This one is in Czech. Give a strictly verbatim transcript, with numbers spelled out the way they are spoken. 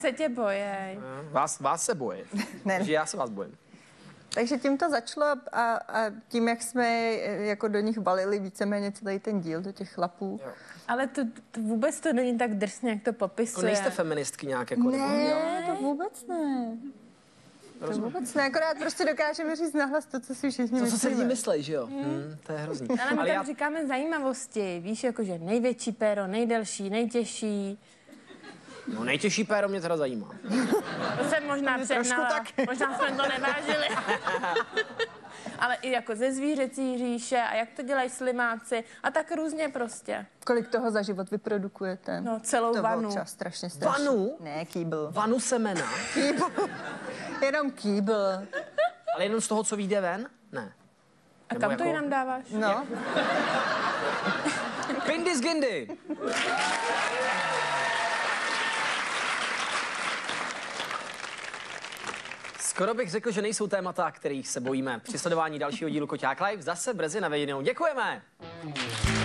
Se tě bojej. Vás, vás se bojí. Ne. Takže já se vás bojím. Takže tím to začalo a, a tím, jak jsme jako do nich balili víceméně celý ten díl, do těch chlapů. Jo. Ale to, to vůbec to není tak drsně, jak to popisuje. Jako nejste feministky nějak jako... Ne, to vůbec ne. To vůbec ne, akorát prostě dokážeme říct nahlas to, co si všichni To, co myslíme. se lidi myslej, že jo? Hmm. Hmm, to je hrozný. Ale my Ale tam já... říkáme zajímavosti, víš, jakože největší péro, nejdelší, nejtěžší. No nejtěžší péro mě teda zajímá. To jsem možná přehnala, možná jsme to nevážili. Ale i jako ze zvířecí říše a jak to dělají slimáci a tak různě prostě. Kolik toho za život vyprodukujete? No, celou to vanu. Třeba strašně, strašně. Vanu? Ne, kýbl. Vanu semena? Kýbl. Jenom kýbl. Ale jenom z toho, co vyjde ven? Ne. A Nebo kam jako... to jinam dáváš? No. Pindy z Gindy! Skoro bych řekl, že nejsou témata, kterých se bojíme. Při sledování dalšího dílu Koťák Live zase brzy na viděnou. Děkujeme!